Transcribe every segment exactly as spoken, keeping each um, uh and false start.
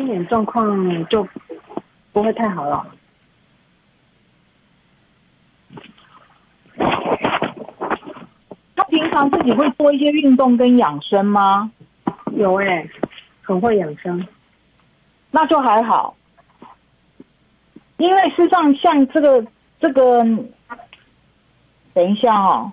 眼状况就不会太好了。 他平常自己会做一些运动跟养生吗？ 有哎、欸，很会养生。 那就还好，因为事实上像这个这个，等一下哦。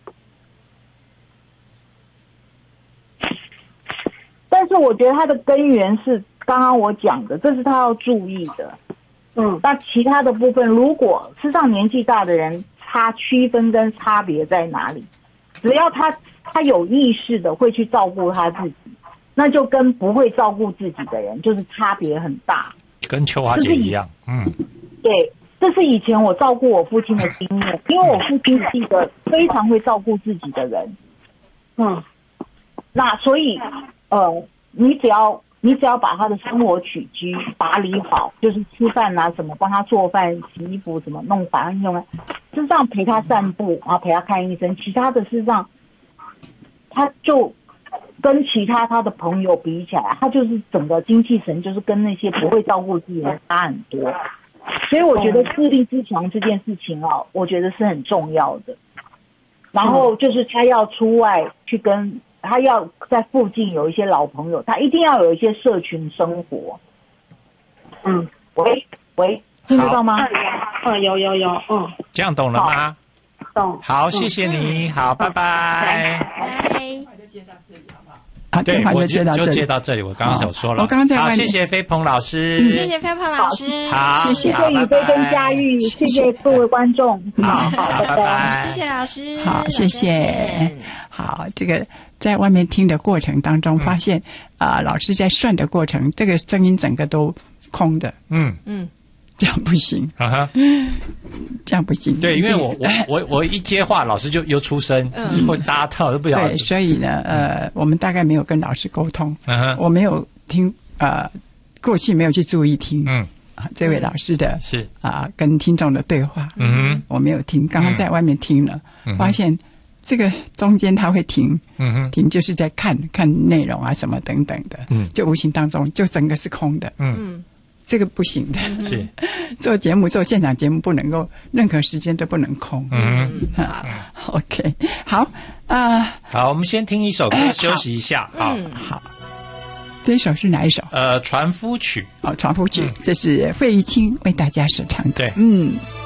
但是我觉得他的根源是刚刚我讲的，这是他要注意的。嗯，那其他的部分，如果事实上年纪大的人，差区分跟差别在哪里？只要他他有意识的会去照顾他自己，那就跟不会照顾自己的人就是差别很大。 跟秋华姐一样，嗯， 对，这是以前我照顾我父亲的经验，因为我父亲是一个非常会照顾自己的人。嗯，那所以。呃，你只要你只要把他的生活起居打理好，就是吃饭啊什么，帮他做饭、洗衣服，什么弄反正用，事实上陪他散步，然后陪他看医生，其他的事实上，他就跟其他他的朋友比起来，他就是整个精气神就是跟那些不会照顾自己的人差很多。所以我觉得自立自强这件事情哦，我觉得是很重要的。然后就是他要出外去跟。他要在附近有一些老朋友，他一定要有一些社群生活。嗯，喂喂，听得到吗？ 嗯，有有有，嗯， 这样懂了吗？ 懂。 好，谢谢你，好，拜拜。 拜。 啊， 对， 电话就接到这里， 就接到这里。我刚刚有说了， 我刚刚在外面。 好，谢谢飞鹏老师， 嗯、谢谢飞鹏老师， 好， 谢谢， 谢谢宇飞跟佳玉，谢谢各位观众， 好，好，拜拜， 谢谢老师， 好，谢谢，好，这个在外面听的过程当中，发现啊、嗯呃，老师在算的过程，这个声音整个都空的， 嗯嗯。 这样不行啊哈， 这样不行。 对，因为我我我我一接话，老师就又出声，嗯，会搭到都不晓得。 对，所以呢，呃，我们大概没有跟老师沟通， 嗯、 我没有听，呃，过去没有去注意听， 嗯， 啊，这位老师的是啊、呃，跟听众的对话， 嗯， 我没有听，刚刚在外面听了，嗯、发现这个中间他会停， 嗯哼， 停就是在看看内容啊什么等等的，嗯，就无形当中就整个是空的， 嗯。 这个不行的， 是做节目做现场节目不能够任何时间都不能空。 嗯， 好 ，OK， 好啊、呃， 好，我们先听一首歌休息一下。好， 嗯、 好，这一首是哪一首？ 呃，船夫曲。 哦，船夫曲，嗯、这是费玉清为大家所唱的。 对， 嗯。